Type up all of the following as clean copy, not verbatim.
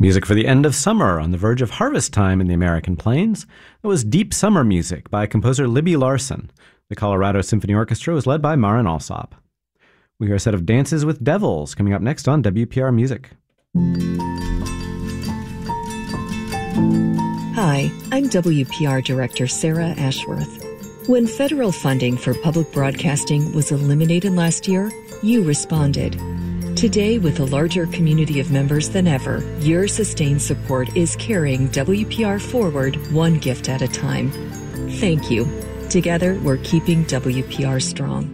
Music for the end of summer on the verge of harvest time in the American plains. It was Deep Summer Music by composer Libby Larsen. The Colorado Symphony Orchestra was led by Maren Alsop. We hear a set of Dances with Devils coming up next on WPR Music. Hi, I'm WPR Director Sarah Ashworth. When federal funding for public broadcasting was eliminated last year, you responded. Today, with a larger community of members than ever, your sustained support is carrying WPR forward one gift at a time. Thank you. Together, we're keeping WPR strong.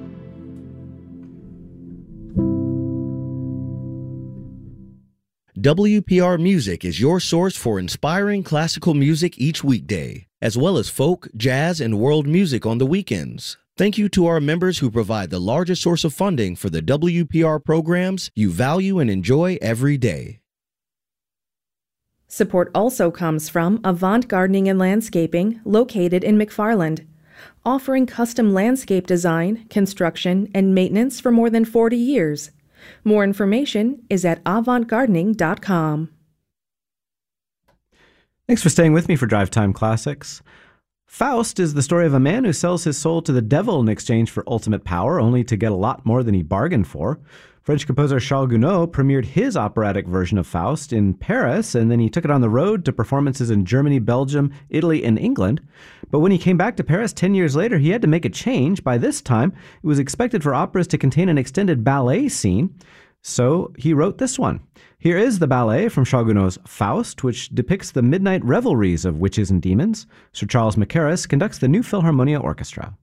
WPR Music is your source for inspiring classical music each weekday, as well as folk, jazz, and world music on the weekends. Thank you to our members who provide the largest source of funding for the WPR programs you value and enjoy every day. Support also comes from Avant Gardening and Landscaping, located in McFarland, offering custom landscape design, construction, and maintenance for more than 40 years. More information is at avantgardening.com. Thanks for staying with me for Drive Time Classics. Faust is the story of a man who sells his soul to the devil in exchange for ultimate power, only to get a lot more than he bargained for. French composer Charles Gounod premiered his operatic version of Faust in Paris, and then he took it on the road to performances in Germany, Belgium, Italy, and England. But when he came back to Paris 10 years later, he had to make a change. By this time, it was expected for operas to contain an extended ballet scene, so he wrote this one. Here is the ballet from Charles Gounod's Faust, which depicts the midnight revelries of witches and demons. Sir Charles Mackerras conducts the New Philharmonia Orchestra.